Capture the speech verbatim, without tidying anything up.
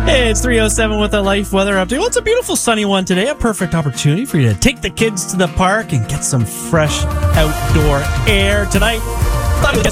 Hey, it's three oh seven with a life weather update. Well, it's a beautiful sunny one today. A perfect opportunity for you to take the kids to the park and get some fresh outdoor air tonight. Thought it was